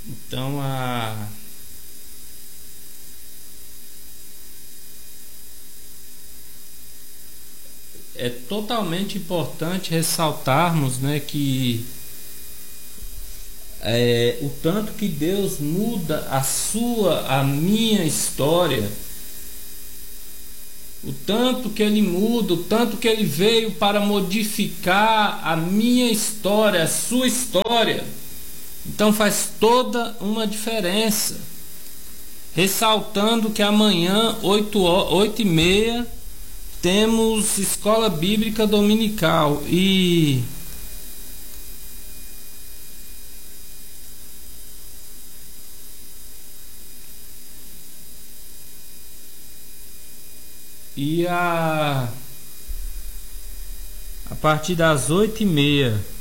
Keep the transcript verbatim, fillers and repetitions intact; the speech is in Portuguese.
Então a é totalmente importante ressaltarmos, né, que é, o tanto que Deus muda a sua, a minha história, o tanto que Ele muda, o tanto que Ele veio para modificar a minha história, a sua história. Então faz toda uma diferença. Ressaltando que amanhã, oito e meia, temos escola bíblica dominical e e a a partir das oito e meia